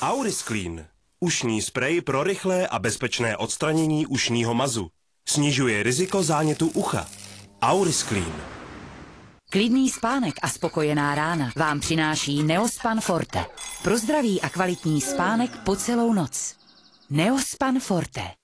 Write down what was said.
Aurisclean. Ušní sprej pro rychlé a bezpečné odstranění ušního mazu. Snižuje riziko zánětu ucha. Aurisclean. Klidný spánek a spokojená rána vám přináší Neospan Forte. Pro zdravý a kvalitní spánek po celou noc. Neospan Forte.